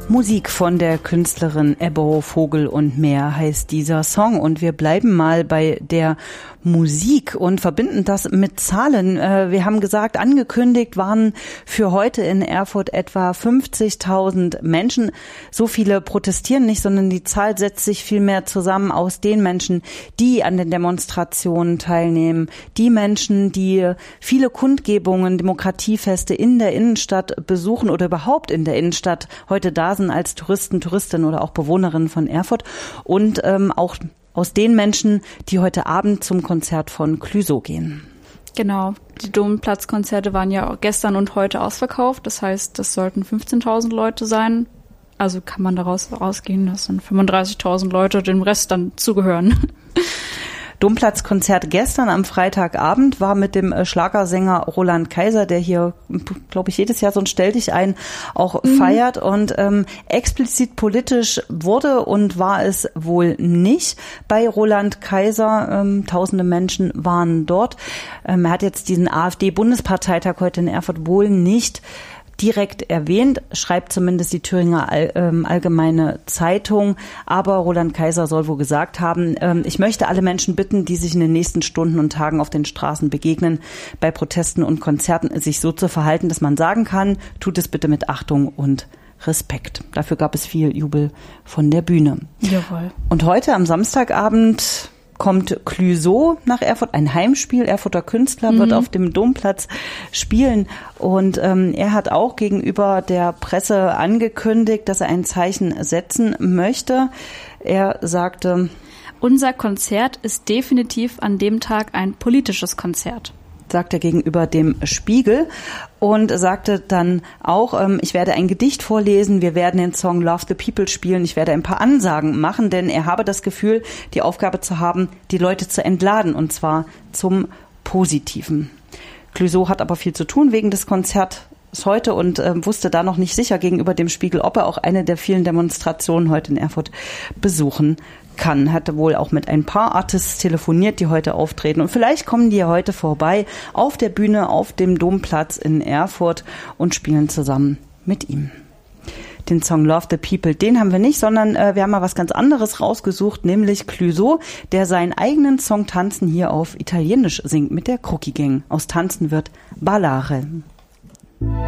Musik von der Künstlerin Ebbo Vogel und mehr heißt dieser Song. Und wir bleiben mal bei der Musik und verbinden das mit Zahlen. Wir haben gesagt, angekündigt waren für heute in Erfurt etwa 50.000 Menschen. So viele protestieren nicht, sondern die Zahl setzt sich vielmehr zusammen aus den Menschen, die an den Demonstrationen teilnehmen. Die Menschen, die viele Kundgebungen, Demokratiefeste in der Innenstadt besuchen oder überhaupt in der Innenstadt heute da sind als Touristen, Touristinnen oder auch Bewohnerinnen von Erfurt. Und auch aus den Menschen, die heute Abend zum Konzert von Clouseau gehen. Genau, die Domplatzkonzerte waren ja gestern und heute ausverkauft. Das heißt, das sollten 15.000 Leute sein. Also kann man daraus ausgehen, dass dann 35.000 Leute dem Rest dann zugehören. Domplatzkonzert gestern am Freitagabend war mit dem Schlagersänger Roland Kaiser, der hier, glaube ich, jedes Jahr so ein Stell dich ein auch feiert und explizit politisch wurde und war es wohl nicht bei Roland Kaiser. Tausende Menschen waren dort. Er hat jetzt diesen AfD-Bundesparteitag heute in Erfurt wohl nicht direkt erwähnt, schreibt zumindest die Thüringer Allgemeine Zeitung. Aber Roland Kaiser soll wohl gesagt haben, ich möchte alle Menschen bitten, die sich in den nächsten Stunden und Tagen auf den Straßen begegnen, bei Protesten und Konzerten sich so zu verhalten, dass man sagen kann, tut es bitte mit Achtung und Respekt. Dafür gab es viel Jubel von der Bühne. Jawohl. Und heute am Samstagabend kommt Clouseau nach Erfurt, ein Heimspiel. Erfurter Künstler wird auf dem Domplatz spielen. Und er hat auch gegenüber der Presse angekündigt, dass er ein Zeichen setzen möchte. Er sagte: Unser Konzert ist definitiv an dem Tag ein politisches Konzert, sagt er gegenüber dem Spiegel und sagte dann auch, ich werde ein Gedicht vorlesen, wir werden den Song Love the People spielen, ich werde ein paar Ansagen machen, denn er habe das Gefühl, die Aufgabe zu haben, die Leute zu entladen und zwar zum Positiven. Clouseau hat aber viel zu tun wegen des Konzerts heute und wusste da noch nicht sicher gegenüber dem Spiegel, ob er auch eine der vielen Demonstrationen heute in Erfurt besuchen kann. Hatte wohl auch mit ein paar Artists telefoniert, die heute auftreten. Und vielleicht kommen die ja heute vorbei auf der Bühne, auf dem Domplatz in Erfurt und spielen zusammen mit ihm. Den Song Love the People, den haben wir nicht, sondern wir haben mal was ganz anderes rausgesucht, nämlich Clouseau, der seinen eigenen Song Tanzen hier auf Italienisch singt mit der Crookie Gang. Aus Tanzen wird Ballare.